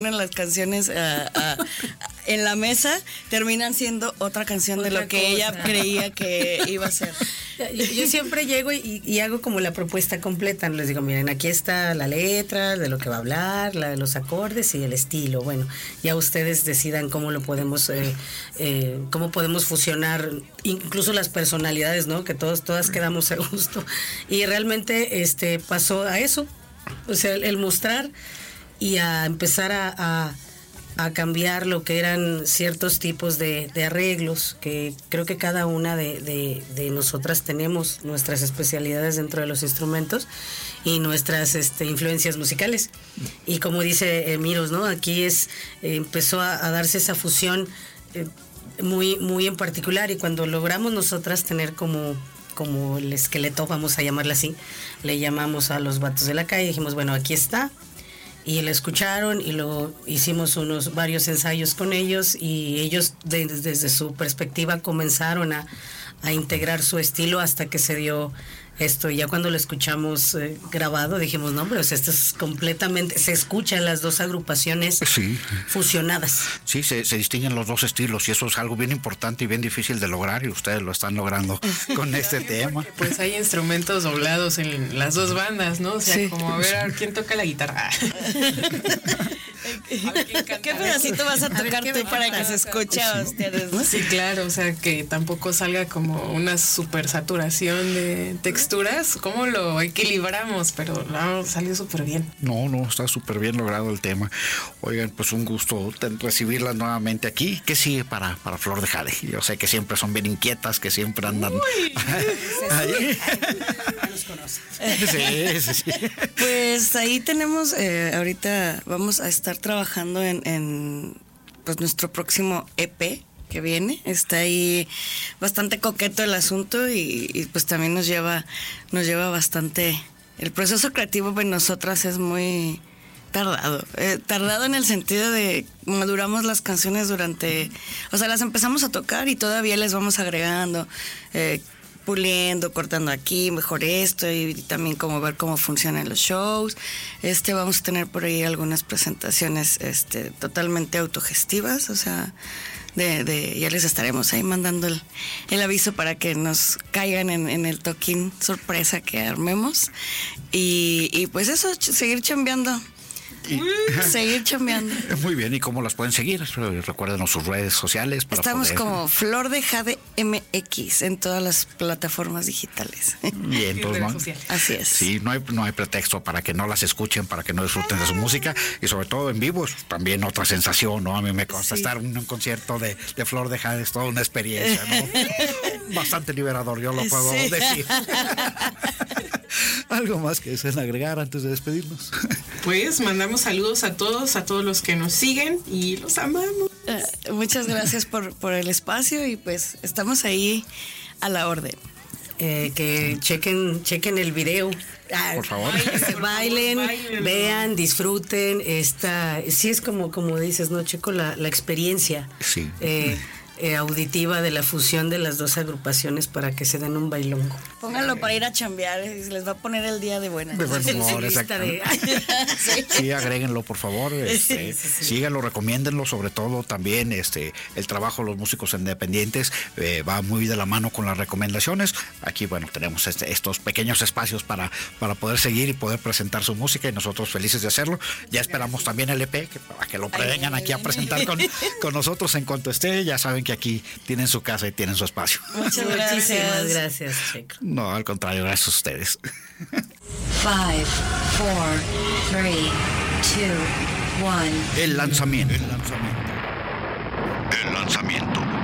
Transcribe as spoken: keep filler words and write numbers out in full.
las canciones a, a, a, en la mesa terminan siendo otra canción otra de lo que cosa. Ella creía que iba a ser. Yo, yo siempre llego y, y hago como la propuesta completa. Les digo, miren, aquí está la letra, de lo que va a hablar, la de los acordes y el estilo. Bueno, ya ustedes decidan cómo lo podemos, eh, eh, cómo podemos fusionar, incluso las personalidades, ¿no? Que todos, todas quedamos a gusto. Y realmente, este, pasó a eso, o sea, el, el mostrar y a empezar a, a, a cambiar lo que eran ciertos tipos de, de arreglos, que creo que cada una de, de, de nosotras tenemos nuestras especialidades dentro de los instrumentos y nuestras este, influencias musicales. Y como dice eh, Miros, ¿no? Aquí es eh, empezó a, a darse esa fusión eh, muy, muy en particular, y cuando logramos nosotras tener como... como el esqueleto, vamos a llamarla así, le llamamos a los vatos de la calle, dijimos, bueno, aquí está. Y la escucharon y luego hicimos unos varios ensayos con ellos, y ellos de, desde su perspectiva comenzaron a, a integrar su estilo hasta que se dio esto. Y ya cuando lo escuchamos eh, grabado dijimos, no, pero o sea, esto es completamente, se escuchan las dos agrupaciones sí. fusionadas. Sí, se, se distinguen los dos estilos, y eso es algo bien importante y bien difícil de lograr, y ustedes lo están logrando con este tema. Pues hay instrumentos doblados en las dos bandas, ¿no? O sea, sí. como a ver, a ver quién toca la guitarra. ¿Qué pedacito vas a tocar a tú para que se escuche a ustedes? Sí, claro, o sea, que tampoco salga como una super saturación de texturas. ¿Cómo lo equilibramos? Pero no, salió súper bien. No, no, está súper bien logrado el tema. Oigan, pues un gusto recibirlas nuevamente aquí. ¿Qué sigue para, para Flor de Jade? Yo sé que siempre son bien inquietas, que siempre andan... Uy, ahí. Nos conocen. Sí, sí, sí. Pues ahí tenemos, eh, ahorita vamos a estar trabajando en, en pues nuestro próximo E P que viene. Está ahí bastante coqueto el asunto, y, y pues también nos lleva nos lleva bastante, el proceso creativo en nosotras es muy tardado, eh, tardado en el sentido de maduramos las canciones durante, o sea, las empezamos a tocar y todavía les vamos agregando, eh, puliendo, cortando aquí, mejor esto, y también como ver cómo funcionan los shows. Este vamos a tener por ahí algunas presentaciones este totalmente autogestivas, o sea, de, de ya les estaremos ahí mandando el, el aviso para que nos caigan en, en el toquín sorpresa que armemos, y, y pues eso, ch- seguir chambeando. Y seguir chambeando. Muy bien, ¿y cómo las pueden seguir? Recuérdenos sus redes sociales. Para Estamos poder... como Flor de Jade M X en todas las plataformas digitales. Bien, entonces, ¿no? Así es. Sí, no hay, no hay pretexto para que no las escuchen, para que no disfruten de su música, y sobre todo en vivo es también otra sensación, ¿no? A mí me consta sí. estar en un concierto de, de Flor de Jade, es toda una experiencia, ¿no? Bastante liberador, yo lo puedo sí. decir. ¿Algo más que deseen agregar antes de despedirnos? Pues mandamos saludos a todos, a todos los que nos siguen, y los amamos. Uh, muchas gracias por, por el espacio, y pues estamos ahí a la orden. Eh, que chequen, chequen el video. Ah, por favor. Se bailen, bailen, vean, disfruten. Esta, sí es como, como dices, ¿no? Checo la, la experiencia. Sí. Eh, Eh, auditiva de la fusión de las dos agrupaciones para que se den un bailongo. Pónganlo para ir a chambear, y se les va a poner el día de buenas. De buen humor, de... sí. sí, agréguenlo, por favor. Este, sí, sí, sí. Síganlo, recomiéndenlo, sobre todo también este el trabajo de los músicos independientes eh, va muy de la mano con las recomendaciones. Aquí, bueno, tenemos este, estos pequeños espacios para, para poder seguir y poder presentar su música, y nosotros felices de hacerlo. Ya esperamos también el E P, que, para que lo vengan aquí a presentar con, con nosotros en cuanto esté. Ya saben que aquí tienen su casa y tienen su espacio. Muchas gracias. Muchísimas gracias, Checo. No, al contrario, gracias a ustedes. Five, four, three, two, one. El lanzamiento. El lanzamiento. El lanzamiento.